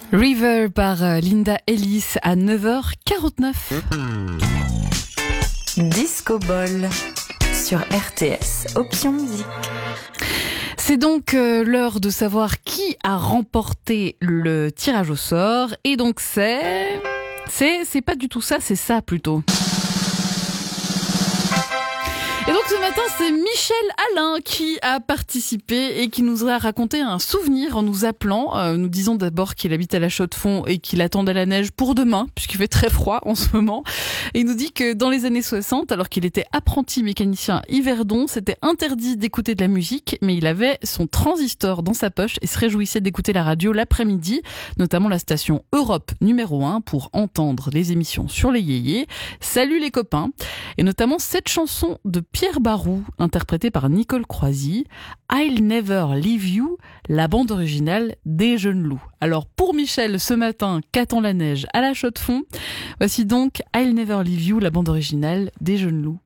River par Linda Ellis à 9h49. Disco Ball sur RTS, option musique. C'est donc l'heure de savoir qui a remporté le tirage au sort. Et donc c'est pas du tout ça, c'est ça plutôt. Et donc ce matin, c'est Michel Alain qui a participé et qui nous a raconté un souvenir en nous appelant, nous disant d'abord qu'il habite à la Chaux-de-Fonds et qu'il attendait la neige pour demain, puisqu'il fait très froid en ce moment. Et il nous dit que dans les années 60, alors qu'il était apprenti mécanicien à Yverdon, c'était interdit d'écouter de la musique, mais il avait son transistor dans sa poche et se réjouissait d'écouter la radio l'après-midi, notamment la station Europe numéro 1 pour entendre les émissions sur les yéyés. Salut les copains! Et notamment cette chanson de Pierre Barou, interprétée par Nicole Croisy, I'll Never Leave You, la bande originale des Jeunes Loups. Alors pour Michel, ce matin, qu'attend la neige à la Chaux-de-Fonds? Voici donc I'll Never Leave You, la bande originale des Jeunes Loups.